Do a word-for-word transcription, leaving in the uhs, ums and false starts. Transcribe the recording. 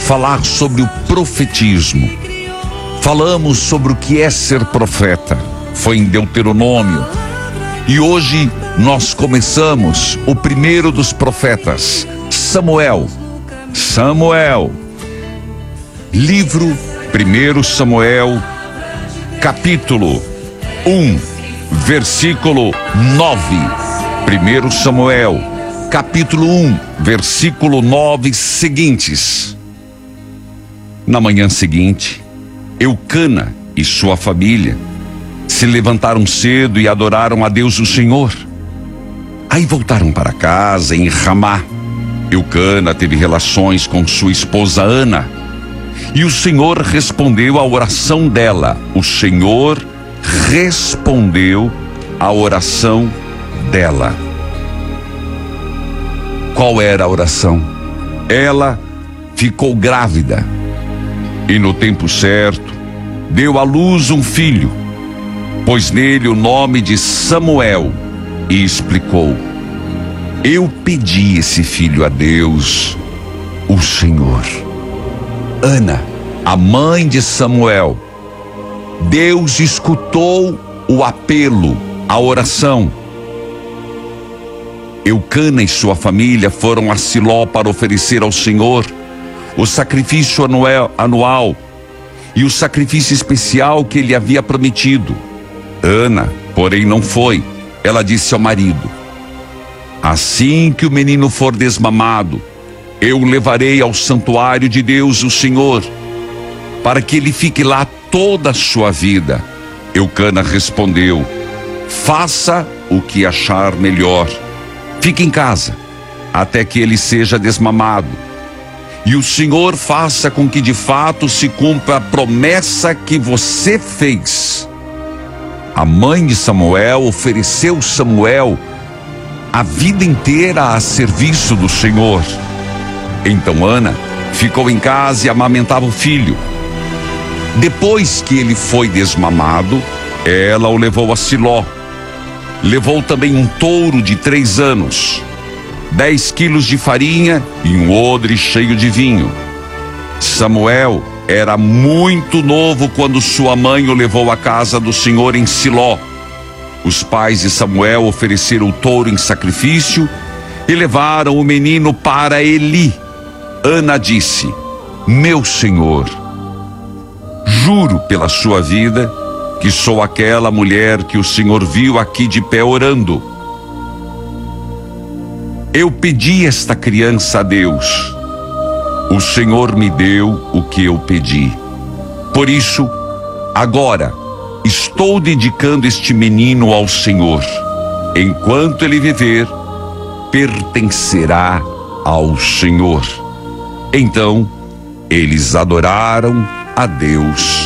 falar sobre o profetismo. Falamos sobre o que é ser profeta. Foi em Deuteronômio. E hoje nós começamos o primeiro dos profetas, Samuel. Samuel. Livro primeiro Samuel, capítulo um, versículo nove. primeiro Samuel, capítulo um, versículo nove seguintes. Na manhã seguinte, Eucana e sua família se levantaram cedo e adoraram a Deus o Senhor. Aí voltaram para casa em Ramá. Eucana teve relações com sua esposa Ana, e o Senhor respondeu à oração dela. O Senhor respondeu à oração dela. Qual era a oração? Ela ficou grávida e no tempo certo deu à luz um filho, pôs nele o nome de Samuel e explicou: eu pedi esse filho a Deus, o Senhor. Ana, a mãe de Samuel, Deus escutou o apelo, a oração. Eucana e sua família foram a Siló para oferecer ao Senhor o sacrifício anual, anual e o sacrifício especial que ele havia prometido. Ana, porém, não foi. Ela disse ao marido: assim que o menino for desmamado, eu o levarei ao santuário de Deus, o Senhor, para que ele fique lá toda a sua vida. Eucana respondeu: faça o que achar melhor. Fique em casa até que ele seja desmamado. E o Senhor faça com que de fato se cumpra a promessa que você fez. A mãe de Samuel ofereceu Samuel a vida inteira a serviço do Senhor. Então Ana ficou em casa e amamentava o filho. Depois que ele foi desmamado, ela o levou a Siló. Levou também um touro de três anos, dez quilos de farinha e um odre cheio de vinho. Samuel era muito novo quando sua mãe o levou à casa do Senhor em Siló. Os pais de Samuel ofereceram o touro em sacrifício e levaram o menino para Eli. Ana disse: meu senhor, juro pela sua vida que sou aquela mulher que o Senhor viu aqui de pé orando. Eu pedi esta criança a Deus. O Senhor me deu o que eu pedi. Por isso, agora, estou dedicando este menino ao Senhor. Enquanto ele viver, pertencerá ao Senhor. Então, eles adoraram a Deus